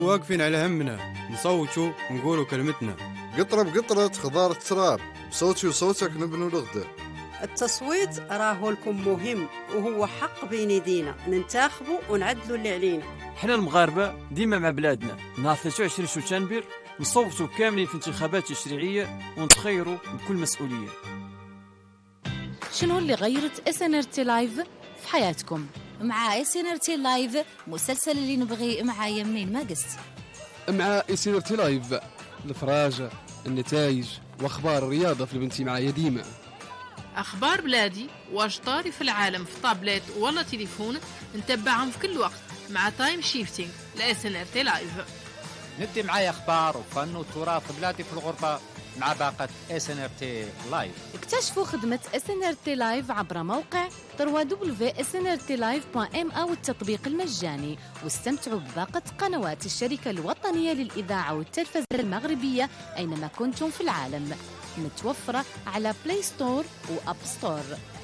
واقفين على همنا نصوتوا ونقولوا كلمتنا. قطرة بقطرة خضار التراب، بصوتي وصوتك نبنوا الغدة. التصويت راه لكم مهم وهو حق بين يدينا ننتخبوا ونعدلوا اللي علينا. حنا المغاربة ديما مع بلادنا. نهار 23 شتنبر نصوتوا كاملين في انتخابات تشريعية ونتخيروا بكل مسؤولية. شنو اللي غيرت SNRT لايف في حياتكم؟ مع SNRT لايف مسلسل اللي نبغي مع يمين ما قست. مع SNRT لايف الفراجة، النتائج واخبار الرياضة في البنتي معايا ديما. اخبار بلادي واش طاري في العالم في طابلت ولا تليفون نتبعهم في كل وقت مع تايم شيفتينج ل SNRT لايف. ندي معايا اخبار وفن وتراث بلادي في الغربة مع باقة SNRT لايف. اكتشفوا خدمة SNRT لايف عبر موقع www.snrtlive.ma والتطبيق المجاني، واستمتعوا بباقة قنوات الشركة الوطنية للإذاعة والتلفزيون المغربية أينما كنتم في العالم، متوفرة على بلاي ستور وأب ستور.